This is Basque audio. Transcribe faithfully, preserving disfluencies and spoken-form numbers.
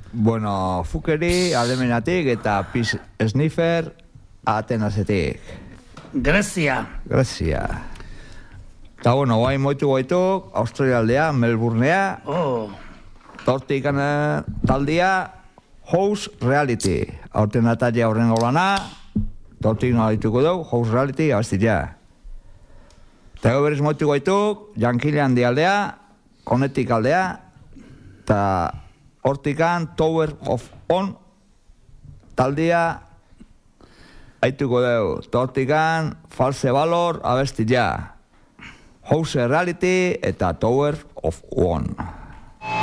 Bueno, Fukeri, Alemenatik eta Peace Sniffer, Atenasetik. Grezia. Grezia. Eta, bueno, guain moitu goituk, Australialdea, Melbournea, Oh. Tortik taldia, House Reality. Aurten atalia horren golana, tortik nolituko dugu, House Reality, abastia. Eta gau berriz moitu goituk, Jankilean dialdea, Konetik aldea, eta hortikan Tower of On taldia aituko dugu. Hortikan False Valor abestia. House Reality eta Tower of One.